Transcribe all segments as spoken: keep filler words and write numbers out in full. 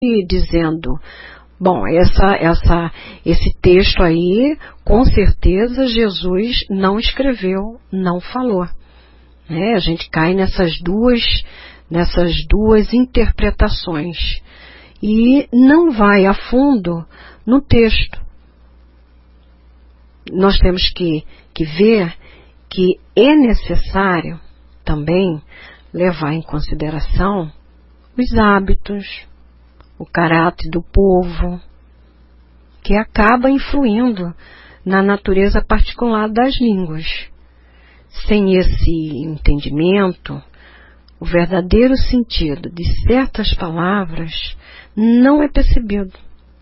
e dizendo, bom, essa, essa, esse texto aí, com certeza Jesus não escreveu, não falou. Né? A gente cai nessas duas, nessas duas interpretações e não vai a fundo no texto. Nós temos que, que ver que é necessário também levar em consideração os hábitos, o caráter do povo, que acaba influindo na natureza particular das línguas. Sem esse entendimento, o verdadeiro sentido de certas palavras não é percebido.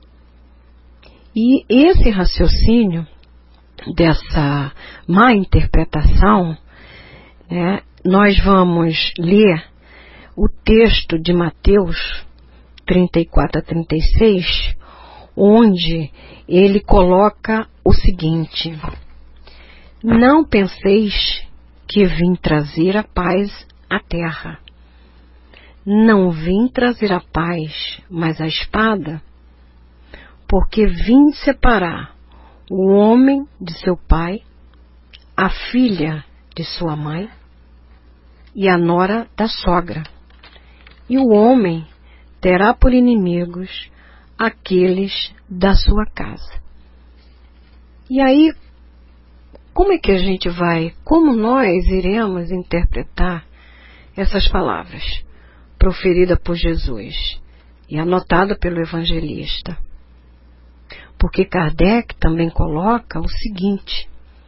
E esse raciocínio dessa má interpretação, né, nós vamos ler o texto de Mateus trinta e quatro a trinta e seis, onde ele coloca o seguinte: não penseis que vim trazer a paz à terra. Não vim trazer a paz, mas a espada, porque vim separar o homem de seu pai, a filha de sua mãe e a nora da sogra. E o homem terá por inimigos aqueles da sua casa. E aí, como é que a gente vai, como nós iremos interpretar essas palavras proferidas por Jesus e anotada pelo evangelista? Porque Kardec também coloca o seguinte: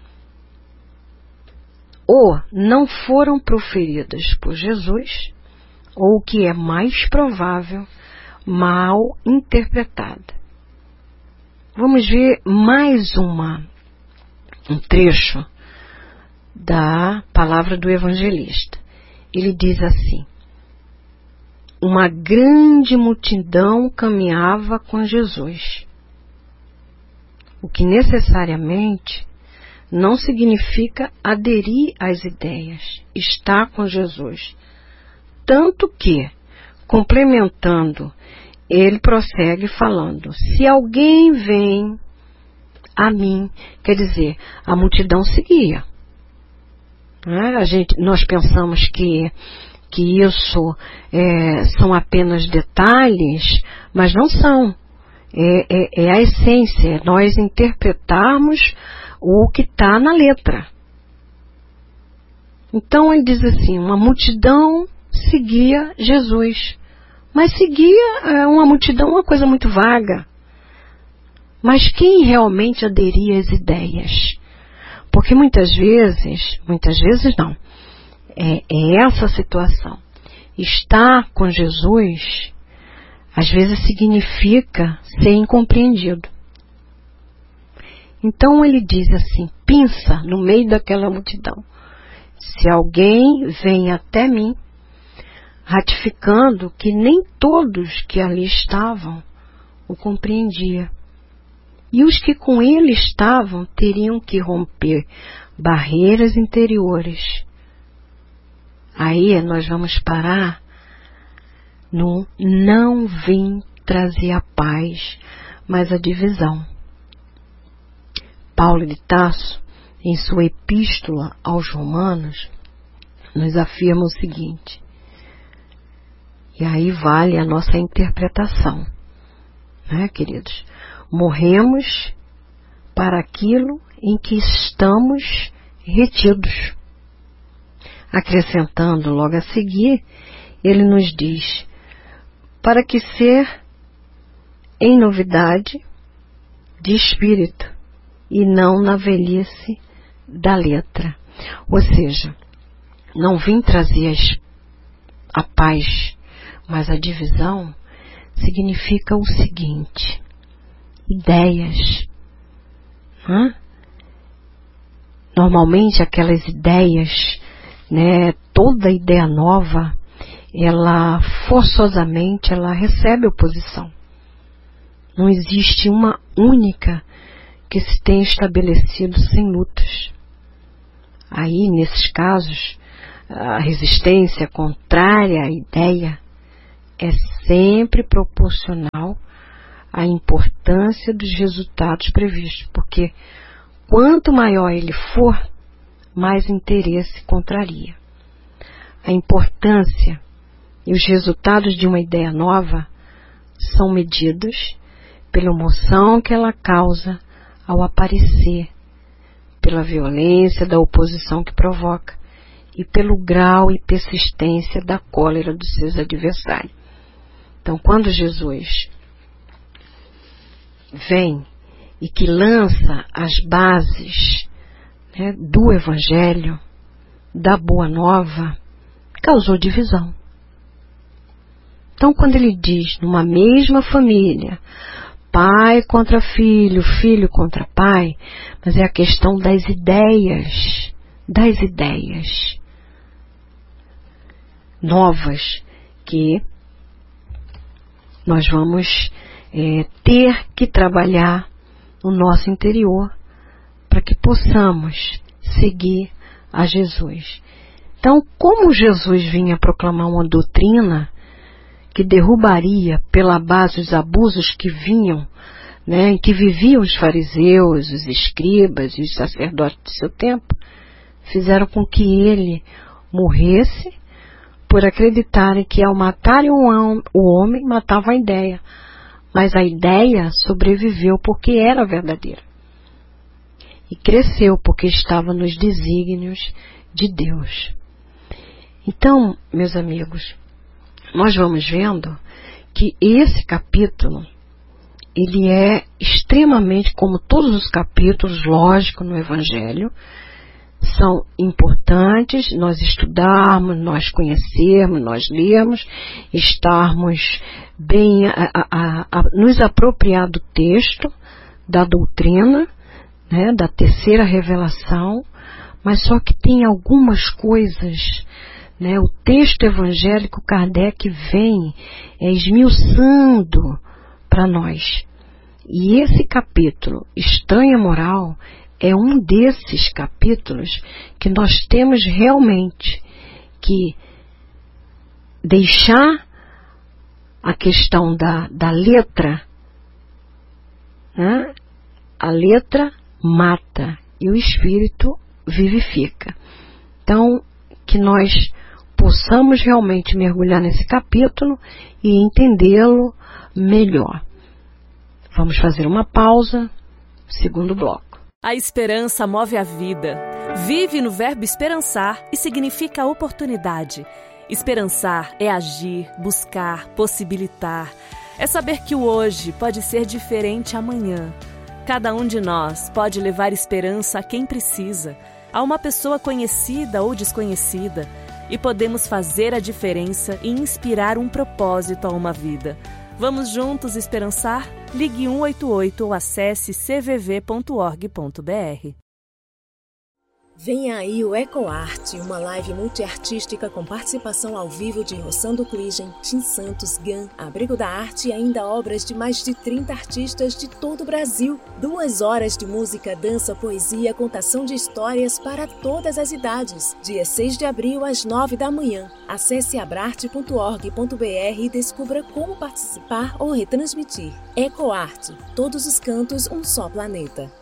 ou não foram proferidas por Jesus, ou o que é mais provável, mal interpretada. Vamos ver mais uma, um trecho da palavra do evangelista. Ele diz assim: uma grande multidão caminhava com Jesus, o que necessariamente não significa aderir às ideias, estar com Jesus. Tanto que, complementando, ele prossegue falando: se alguém vem a mim, quer dizer, a multidão seguia. Né? A gente, nós pensamos que, que isso é, são apenas detalhes, mas não são. É, é, é a essência, é nós interpretarmos o que está na letra. Então ele diz assim: uma multidão seguia Jesus. Mas seguia uma multidão, uma coisa muito vaga. Mas quem realmente aderia às ideias? Porque muitas vezes, muitas vezes não, é, é essa situação. Estar com Jesus, às vezes significa ser incompreendido. Então ele diz assim: pensa no meio daquela multidão. Se alguém vem até mim, ratificando que nem todos que ali estavam o compreendiam. E os que com ele estavam teriam que romper barreiras interiores. Aí nós vamos parar no não vim trazer a paz, mas a divisão. Paulo de Tarso, em sua epístola aos Romanos, nos afirma o seguinte: e aí vale a nossa interpretação, né, queridos? Morremos para aquilo em que estamos retidos. Acrescentando logo a seguir, ele nos diz: para que ser em novidade de espírito e não na velhice da letra. Ou seja, não vim trazer a paz, mas a divisão significa o seguinte: ideias. Hã? Normalmente aquelas ideias, né, toda ideia nova, ela forçosamente ela recebe oposição. Não existe uma única que se tenha estabelecido sem lutas. Aí, nesses casos, a resistência contrária à ideia é sempre proporcional à importância dos resultados previstos, porque quanto maior ele for, mais interesse contraria. A importância e os resultados de uma ideia nova são medidos pela emoção que ela causa ao aparecer, pela violência da oposição que provoca e pelo grau e persistência da cólera dos seus adversários. Então, quando Jesus vem e que lança as bases, né, do Evangelho, da Boa Nova, causou divisão. Então, quando ele diz, numa mesma família, pai contra filho, filho contra pai, mas é a questão das ideias, das ideias novas que nós vamos é, ter que trabalhar no nosso interior para que possamos seguir a Jesus. Então, como Jesus vinha proclamar uma doutrina que derrubaria pela base os abusos que vinham, né, em que viviam os fariseus, os escribas e os sacerdotes do seu tempo, fizeram com que ele morresse por acreditarem que ao matarem o homem, matava a ideia. Mas a ideia sobreviveu porque era verdadeira. E cresceu porque estava nos desígnios de Deus. Então, meus amigos, nós vamos vendo que esse capítulo, ele é extremamente, como todos os capítulos, lógico, no Evangelho, são importantes nós estudarmos, nós conhecermos, nós lermos, estarmos bem, a, a, a, nos apropriar do texto, da doutrina, né, da terceira revelação, mas só que tem algumas coisas, né, o texto evangélico, Kardec vem é, esmiuçando para nós. E esse capítulo, Estranha Moral, é um desses capítulos que nós temos realmente que deixar a questão da, da letra, né? A letra mata e o espírito vivifica. Então, que nós possamos realmente mergulhar nesse capítulo e entendê-lo melhor. Vamos fazer uma pausa, segundo bloco. A esperança move a vida. Vive no verbo esperançar e significa oportunidade. Esperançar é agir, buscar, possibilitar. É saber que o hoje pode ser diferente amanhã. Cada um de nós pode levar esperança a quem precisa, a uma pessoa conhecida ou desconhecida, e podemos fazer a diferença e inspirar um propósito a uma vida. Vamos juntos esperançar? Ligue um oito oito ou acesse c v v ponto org ponto b r. Vem aí o EcoArte, uma live multiartística com participação ao vivo de Rossando Kligen, Tim Santos, Gan, Abrigo da Arte e ainda obras de mais de trinta artistas de todo o Brasil. Duas horas de música, dança, poesia, contação de histórias para todas as idades. Dia seis de abril, às nove da manhã. Acesse abrarte ponto org ponto b r e descubra como participar ou retransmitir. EcoArte, todos os cantos, um só planeta.